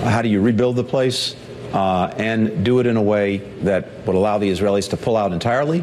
how do you rebuild the place and do it in a way that would allow the Israelis to pull out entirely.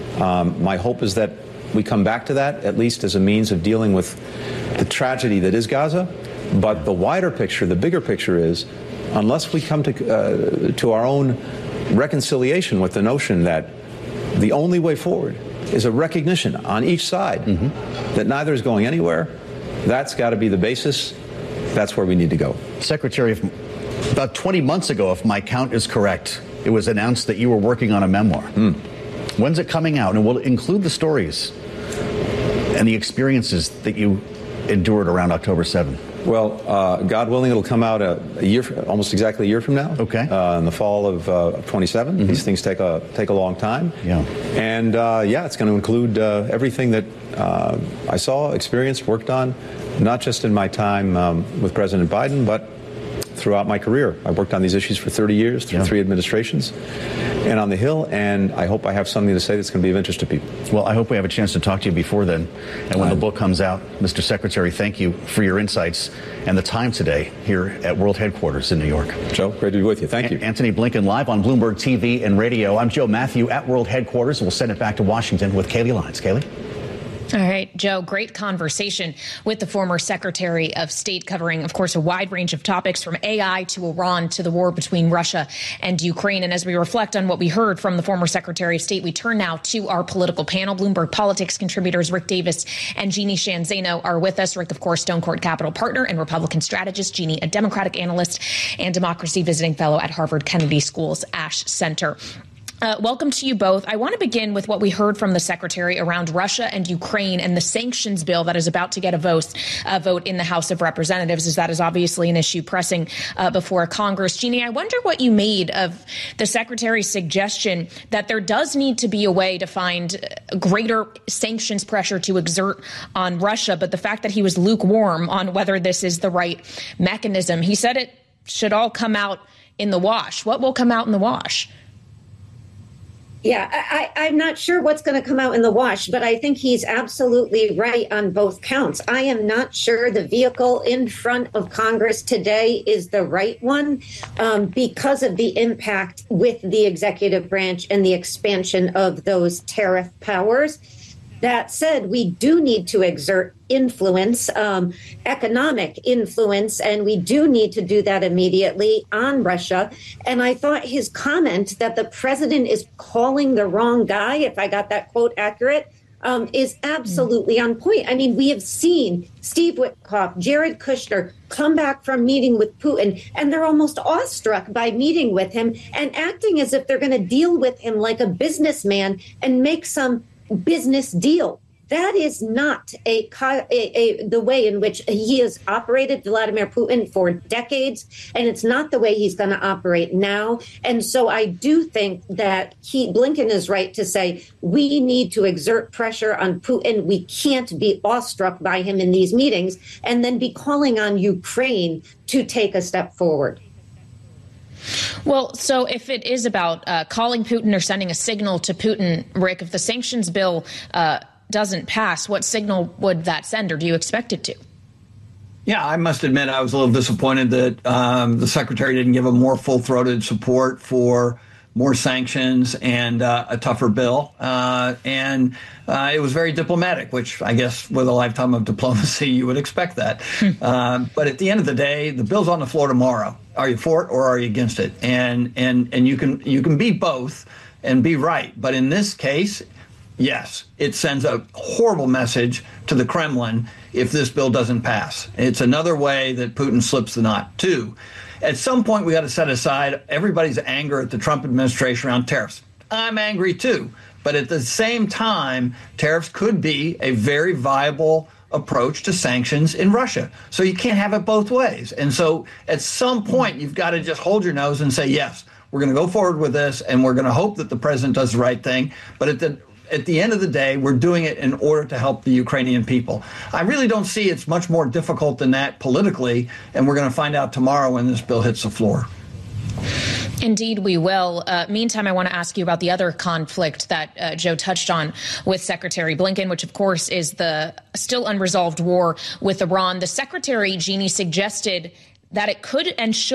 My hope is that we come back to that, at least as a means of dealing with the tragedy that is Gaza. But the wider picture, the bigger picture is, unless we come to our own reconciliation with the notion that the only way forward is a recognition on each side that neither is going anywhere, that's got to be the basis. That's where we need to go. Secretary, about 20 months ago, if my count is correct, it was announced that you were working on a memoir. When's it coming out? And will it include the stories and the experiences that you endured around October 7th? Well, God willing, it'll come out a year, almost exactly a year from now. Okay. In the fall of 27. These things take a long time. Yeah. And it's going to include everything that I saw, experienced, worked on, not just in my time with President Biden, but throughout my career. I worked on these issues for 30 years through 3 administrations and on the Hill, and I hope I have something to say that's going to be of interest to people. Well, I hope we have a chance to talk to you before then. And when the book comes out, Mr. Secretary, thank you for your insights and the time today here at World Headquarters in New York. Joe, great to be with you. Thank you. Antony Blinken live on Bloomberg TV and radio. I'm Joe Matthew at World Headquarters. We'll send it back to Washington with Kayleigh Lines. Kayleigh? All right, Joe, great conversation with the former Secretary of State, covering, of course, a wide range of topics from AI to Iran to the war between Russia and Ukraine. And as we reflect on what we heard from the former Secretary of State, we turn now to our political panel. Bloomberg Politics contributors Rick Davis and Jeannie Sheehan Zaino are with us. Rick, of course, Stone Court Capital partner and Republican strategist. Jeannie, a Democratic analyst and democracy visiting fellow at Harvard Kennedy School's Ash Center. Welcome to you both. I want to begin with what we heard from the Secretary around Russia and Ukraine and the sanctions bill that is about to get a vote in the House of Representatives, as that is obviously an issue pressing before Congress. Jeannie, I wonder what you made of the Secretary's suggestion that there does need to be a way to find greater sanctions pressure to exert on Russia, but the fact that he was lukewarm on whether this is the right mechanism. He said it should all come out in the wash. What will come out in the wash? Yeah, I'm not sure what's going to come out in the wash, but I think he's absolutely right on both counts. I am not sure the vehicle in front of Congress today is the right one because of the impact with the executive branch and the expansion of those tariff powers. That said, we do need to exert influence, economic influence, and we do need to do that immediately on Russia. And I thought his comment that the president is calling the wrong guy, if I got that quote accurate, is absolutely on point. I mean, we have seen Steve Witkoff, Jared Kushner come back from meeting with Putin, and they're almost awestruck by meeting with him and acting as if they're going to deal with him like a businessman and make some business deal. That is not the way in which he has operated, Vladimir Putin, for decades, and it's not the way he's going to operate now. And so I do think that Blinken is right to say we need to exert pressure on Putin. We can't be awestruck by him in these meetings and then be calling on Ukraine to take a step forward. Well, so if it is about calling Putin or sending a signal to Putin, Rick, if the sanctions bill doesn't pass, what signal would that send, or do you expect it to? Yeah, I must admit I was a little disappointed that the secretary didn't give a more full-throated support for more sanctions and a tougher bill. And it was very diplomatic, which I guess with a lifetime of diplomacy, you would expect that. But at the end of the day, the bill's on the floor tomorrow. Are you for it or are you against it? And you can be both and be right. But in this case, yes, it sends a horrible message to the Kremlin if this bill doesn't pass. It's another way that Putin slips the knot. Two, at some point, we got to set aside everybody's anger at the Trump administration around tariffs. I'm angry, too. But at the same time, tariffs could be a very viable approach to sanctions in Russia. So you can't have it both ways. And so at some point, you've got to just hold your nose and say, yes, we're going to go forward with this, and we're going to hope that the president does the right thing. But at the end of the day, we're doing it in order to help the Ukrainian people. I really don't see it's much more difficult than that politically, and we're going to find out tomorrow when this bill hits the floor. Indeed, we will. Meantime, I want to ask you about the other conflict that Joe touched on with Secretary Blinken, which, of course, is the still unresolved war with Iran. The secretary, Jeannie, suggested that it could and should